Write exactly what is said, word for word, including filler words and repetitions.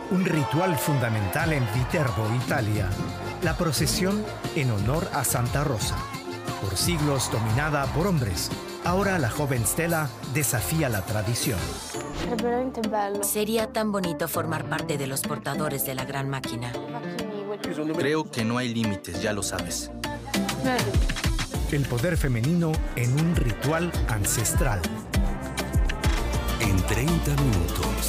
Un ritual fundamental en Viterbo, Italia. La procesión en honor a Santa Rosa. Por siglos dominada por hombres, ahora la joven Stella desafía la tradición. Es veramente bello. Sería tan bonito formar parte de los portadores de la gran máquina. Creo que no hay límites, ya lo sabes. El poder femenino en un ritual ancestral. En treinta minutos.